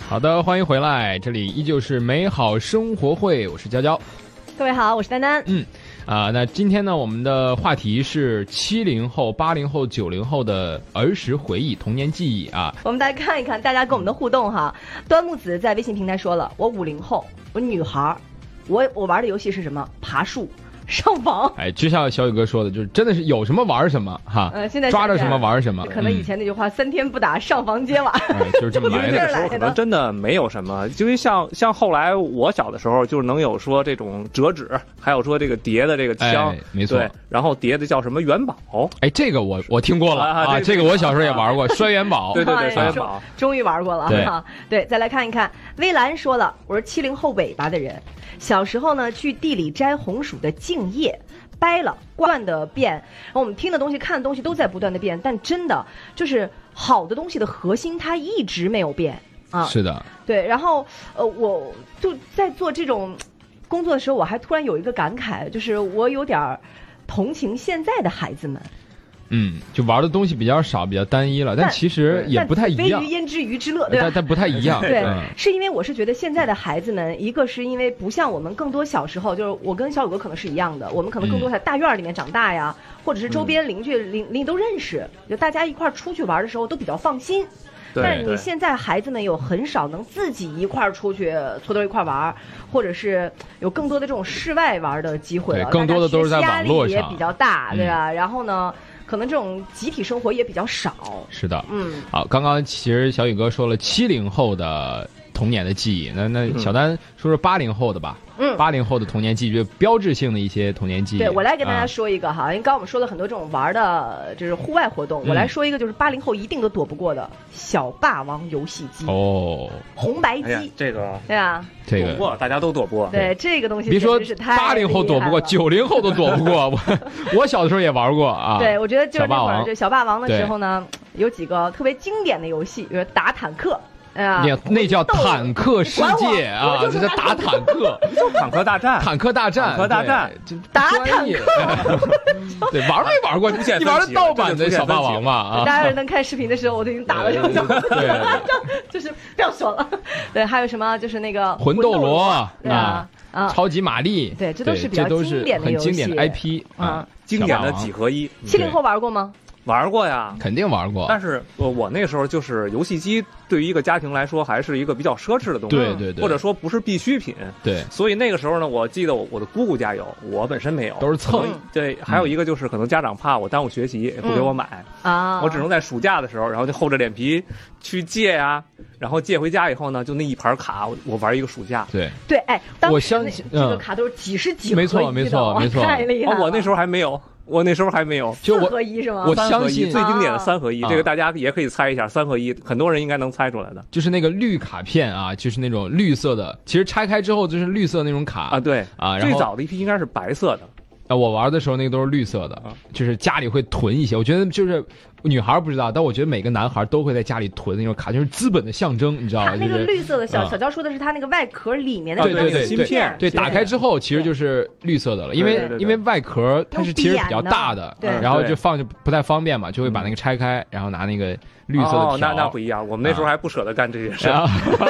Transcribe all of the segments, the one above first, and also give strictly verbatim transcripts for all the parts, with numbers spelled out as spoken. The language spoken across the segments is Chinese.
好的，欢迎回来，这里依旧是美好生活会，我是娇娇。 各位好，我是丹丹。 嗯，啊，那今天呢，我们的话题是七零后、八零后、九零后的儿时回忆、童年记忆啊。 我们来看一看大家跟我们的互动哈。端木子在微信平台说了，我五零后，我女孩，我我玩的游戏是什么？爬树。上房， 哎，就像小雨哥说的，就是真的是有什么玩什么哈， 呃，现在抓着什么玩什么。 可能以前那句话，嗯、三天不打上房揭瓦， 哎、就是这么来的。 那个时候可能真的没有什么，因为像像后来我小的时候，就是能有说这种折纸，还有说这个叠的这个枪， 哎、没错。 对，然后叠的叫什么元宝？ 哎，这个我我听过了啊， 啊这个我小时候也玩过，摔元宝。 对对对，摔元宝， 终于玩过了哈。对，再来看一看，微兰说了，我是七零后尾巴的人，小时候呢去地里摘红薯的茎叶。掰了，不断的变，然后我们听的东西、看的东西都在不断的变，但真的就是好的东西的核心，它一直没有变啊。 是的， 对。然后呃，我就在做这种工作的时候，我还突然有一个感慨，就是我有点同情现在的孩子们。 嗯，就玩的东西比较少，比较单一了，但其实也不太一样。 非鱼焉知鱼之乐，对吧？ 但但不太一样。 对， 嗯、 是因为我是觉得现在的孩子们，一个是因为不像我们更多小时候，就是我跟小雨哥可能是一样的，我们可能更多在大院里面长大呀，嗯、或者是周边邻居邻邻都认识，就大家一块出去玩的时候都比较放心。但是你现在孩子们有很少能自己一块出去搓堆一块玩，或者是有更多的这种室外玩的机会了。 对，更多的都是在网络上， 压力也比较大，对吧？嗯、然后呢？可能这种集体生活也比较少。 是的， 嗯， 好，刚刚其实小雨哥说了七零后的童年的记忆，那那小丹说说八零后的吧。嗯，八零后的童年记忆，就标志性的一些童年记忆。 对，我来给大家说一个哈，啊、因为刚刚我们说了很多这种玩的，就是户外活动，嗯、我来说一个，就是八零后一定都躲不过的小霸王游戏机。 哦， 红白机， 哎、这个对啊， 这个躲不过，大家都躲不过。 对，这个东西别说八零后躲不过，九零后都躲不过。我我小的时候也玩过啊。 对，我觉得就是那会儿就小霸王的时候呢，有几个特别经典的游戏，比如打坦克。 啊，那叫坦克世界啊！这叫打坦克， 坦克大战， 坦克大战， 坦克大战， 打坦克。 对，玩没玩过？你玩的盗版的小霸王嘛？啊！ 大家要能看视频的时候，我都已经打了这个。对，就是不要说了。对，还有什么？就是那个魂斗罗啊， 啊， 超级玛丽， 对，这都是比较经典的游戏， 很经典的 I P 啊， 经典的几合一。 七零后玩过吗？ 玩过呀， 肯定玩过。 但是我我那时候就是游戏机对于一个家庭来说还是一个比较奢侈的东西， 对对对， 或者说不是必需品。 对， 所以那个时候呢，我记得我我的姑姑家有，我本身没有， 都是蹭。 对，还有一个就是可能家长怕我耽误学习，不给我买啊，我只能在暑假的时候，然后就厚着脸皮去借呀，然后借回家以后呢，就那一盘卡，我玩一个暑假。 对对，哎， 我相信这个卡都是几十几合一的， 没错没错没错， 太厉害了。 我那时候还没有。我那时候还没有， 就我四合一是吗？ 我相信最经典的三合一，啊、这个大家也可以猜一下，三合一很多人应该能猜出来的， 就是那个绿卡片啊，就是那种绿色的，其实拆开之后就是绿色那种卡啊，对啊， 最早的一批应该是白色的。 啊，我玩的时候那个都是绿色的，就是家里会囤一些。我觉得就是女孩不知道，但我觉得每个男孩都会在家里囤那种卡，就是资本的象征，你知道吗？ 那个绿色的小小娇说的是它那个外壳里面的对对对芯片， 对，打开之后其实就是绿色的了，因为因为外壳它是其实比较大的，然后就放就不太方便嘛，就会把那个拆开，然后拿那个绿色的条。 哦，那那不一样，我们那时候还不舍得干这些事。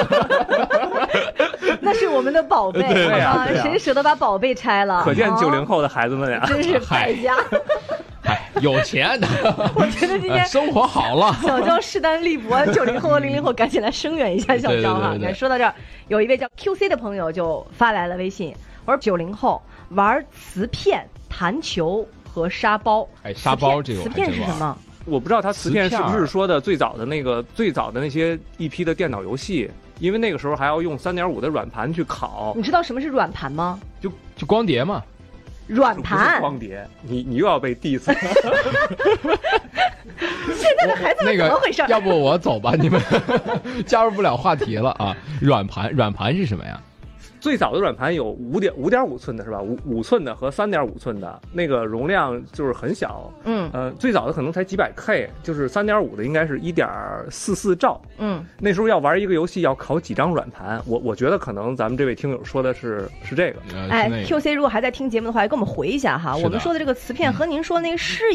那是我们的宝贝啊！谁舍得把宝贝拆了？ 可见九零后的孩子们呀， 真是败家。 哎，有钱的， 我觉得今天生活好了。 小娇势单力薄，九零后和零零后赶紧来声援一下小娇哈！你看，说到这儿，有一位叫 Q C 的朋友就发来了微信，我说九零后玩磁片、弹球和沙包。 哎，沙包这种磁片是什么？ 我不知道它磁片是不是说的最早的那个最早的那些一批的电脑游戏，因为那个时候还要用 三点五 的软盘去拷。 你知道什么是软盘吗？ 就就光碟嘛。 软盘光碟，你你又要被 diss 了。 现在的孩子们怎么回事？ 那个，要不我走吧，你们加入不了话题了啊。软盘，软盘是什么呀？ 最早的软盘有五点五点五寸的是吧？五五寸的和三点五寸的，那个容量就是很小。嗯，呃，最早的可能才几百 K， 就是三点五的应该是一点四四兆。嗯，那时候要玩一个游戏要拷几张软盘，我我觉得可能咱们这位听友说的是是这个。 哎 ，Q C 如果还在听节目的话，给我们回一下哈。我们说的这个磁片和您说的那个是